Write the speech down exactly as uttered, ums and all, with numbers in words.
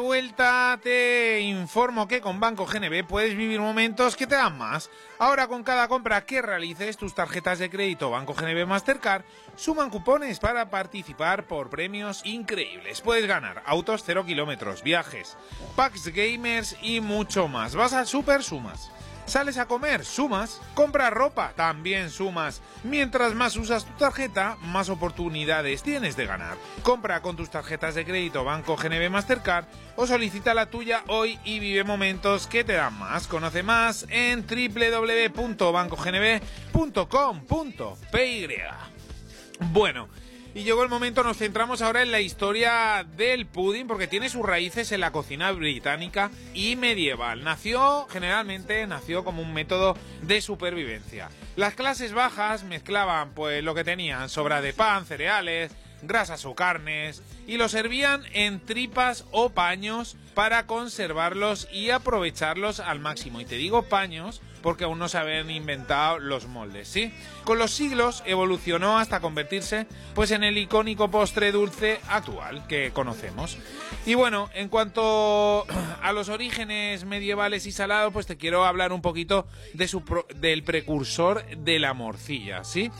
Vuelta, te informo que con Banco G N B puedes vivir momentos que te dan más. Ahora con cada compra que realices, tus tarjetas de crédito Banco G N B Mastercard suman cupones para participar por premios increíbles. Puedes ganar autos cero kilómetros, viajes, packs gamers y mucho más. Vas al super, sumas. Sales a comer, sumas. Compras ropa, también sumas. Mientras más usas tu tarjeta, más oportunidades tienes de ganar. Compra con tus tarjetas de crédito Banco G N B Mastercard o solicita la tuya hoy y vive momentos que te dan más. Conoce más en doble u doble u doble u punto banco g n b punto com punto p y. Bueno, y llegó el momento, nos centramos ahora en la historia del pudding porque tiene sus raíces en la cocina británica y medieval. Nació, generalmente, nació como un método de supervivencia. Las clases bajas mezclaban pues lo que tenían, sobra de pan, cereales, grasas o carnes, y lo servían en tripas o paños para conservarlos y aprovecharlos al máximo. Y te digo paños porque aún no se habían inventado los moldes, ¿sí? Con los siglos evolucionó hasta convertirse pues en el icónico postre dulce actual que conocemos. Y bueno, en cuanto a los orígenes medievales y salados, pues te quiero hablar un poquito de su pro- del precursor de la morcilla, ¿sí?